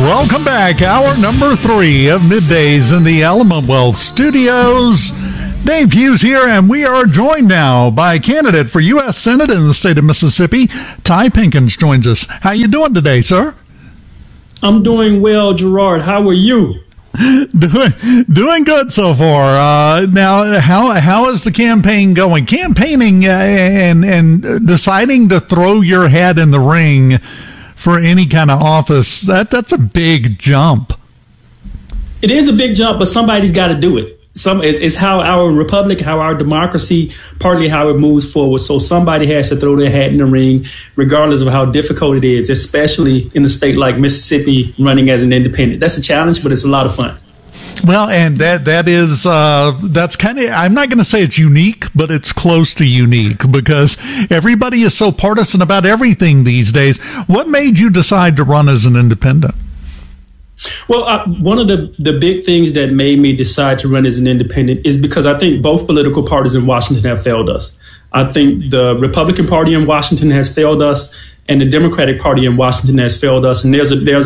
Welcome back. Hour number 3 of Middays in the Element Wealth Studios. Dave Hughes here, and we are joined now by a candidate for U.S. Senate in the state of Mississippi. Ty Pinkins joins us. How you doing today, sir? I'm doing well, Gerard. How are you? Doing good so far. Now, how is the campaign going? Campaigning and deciding to throw your hat in the ring for any kind of office, that's a big jump. It is a big jump, but somebody's got to do it. It's how our republic, how our democracy, partly how it moves forward. So somebody has to throw their hat in the ring, regardless of how difficult it is, especially in a state like Mississippi running as an independent. That's a challenge, but it's a lot of fun. Well, and that's kind of, I'm not going to say it's unique, but it's close to unique because everybody is so partisan about everything these days. What made you decide to run as an independent? Well, one of the big things that made me decide to run as an independent is because I think both political parties in Washington have failed us. I think the Republican Party in Washington has failed us, and the Democratic Party in Washington has failed us. And there's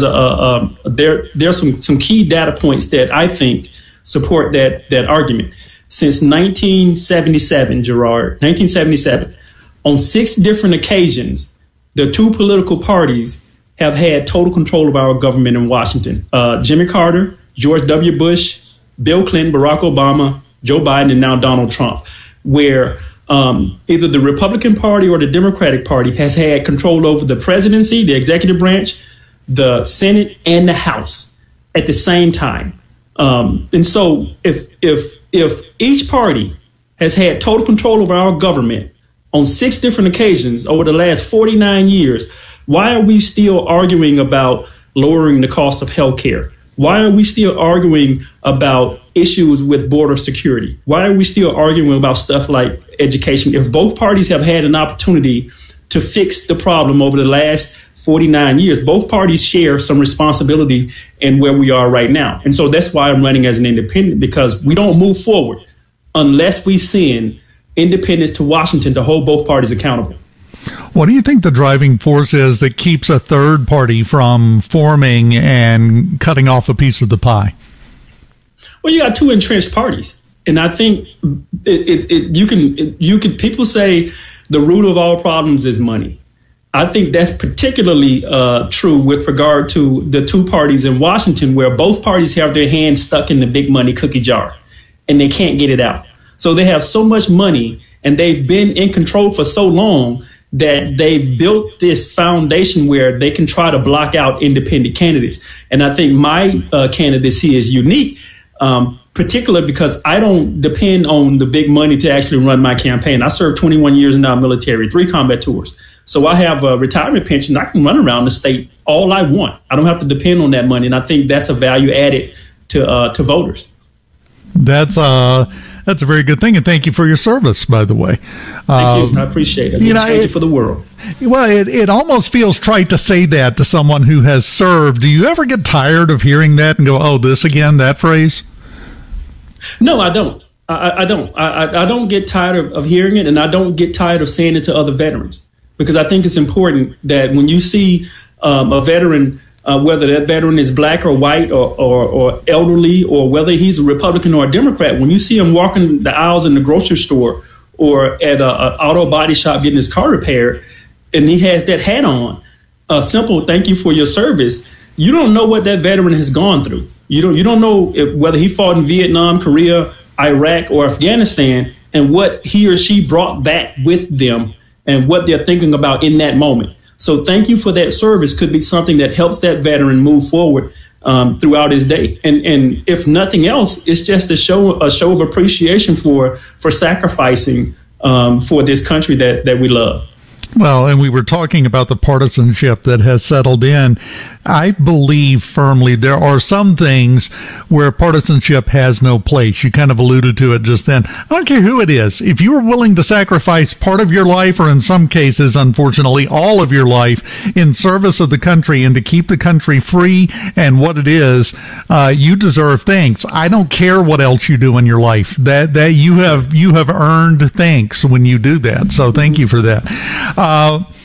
some key data points that I think support that argument. Since 1977, Gerard, 1977, on 6 different occasions, the 2 political parties have had total control of our government in Washington. Jimmy Carter, George W. Bush, Bill Clinton, Barack Obama, Joe Biden, and now Donald Trump, where either the Republican Party or the Democratic Party has had control over the presidency, the executive branch, the Senate, and the House at the same time. And so if each party has had total control over our government on 6 different occasions over the last 49 years, why are we still arguing about lowering the cost of health care? Why are we still arguing about issues with border security? Why are we still arguing about stuff like education? If both parties have had an opportunity to fix the problem over the last 49 years, both parties share some responsibility in where we are right now. And so that's why I'm running as an independent, because we don't move forward unless we send independents to Washington to hold both parties accountable. What do you think the driving force is that keeps a third party from forming and cutting off a piece of the pie? Well, you got 2 entrenched parties. And I think people say the root of all problems is money. I think that's particularly true with regard to the 2 parties in Washington, where both parties have their hands stuck in the big money cookie jar and they can't get it out. So they have so much money and they've been in control for so long that they've built this foundation where they can try to block out independent candidates. And I think my candidacy is unique, particularly because I don't depend on the big money to actually run my campaign. I served 21 years in our military, 3 combat tours. So I have a retirement pension. I can run around the state all I want. I don't have to depend on that money. And I think that's a value added to voters. That's a very good thing, and thank you for your service, by the way. Thank you. I appreciate it. It's changing for the world. Well, it almost feels trite to say that to someone who has served. Do you ever get tired of hearing that and go, oh, this again, that phrase? No, I don't. I don't. I don't get tired of hearing it, and I don't get tired of saying it to other veterans, because I think it's important that when you see a veteran, whether that veteran is black or white or elderly, or whether he's a Republican or a Democrat, when you see him walking the aisles in the grocery store or at an auto body shop getting his car repaired, and he has that hat on, a simple thank you for your service, you don't know what that veteran has gone through. You don't know whether he fought in Vietnam, Korea, Iraq, or Afghanistan, and what he or she brought back with them and what they're thinking about in that moment. So thank you for that service could be something that helps that veteran move forward throughout his day. And if nothing else, it's just a show of appreciation for sacrificing for this country that we love. Well, and we were talking about the partisanship that has settled in. I believe firmly there are some things where partisanship has no place. You kind of alluded to it just then. I don't care who it is. If you are willing to sacrifice part of your life, or in some cases, unfortunately, all of your life in service of the country and to keep the country free and what it is, you deserve thanks. I don't care what else you do in your life. That you have earned thanks when you do that. So thank you for that.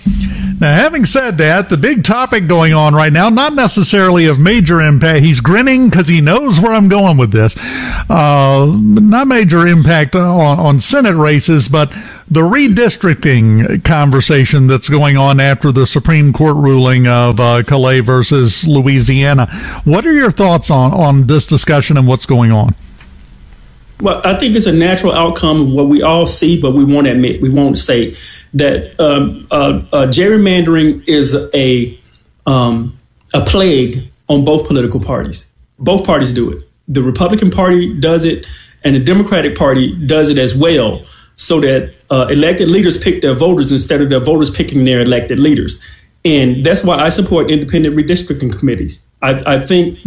Now, having said that, the big topic going on right now, not necessarily of major impact. He's grinning because he knows where I'm going with this. Not major impact on Senate races, but the redistricting conversation that's going on after the Supreme Court ruling of Calais versus Louisiana. What are your thoughts on this discussion and what's going on? Well, I think it's a natural outcome of what we all see, but we won't admit, we won't say that gerrymandering is a plague on both political parties. Both parties do it. The Republican Party does it, and the Democratic Party does it as well, so that elected leaders pick their voters instead of their voters picking their elected leaders. And that's why I support independent redistricting committees. I think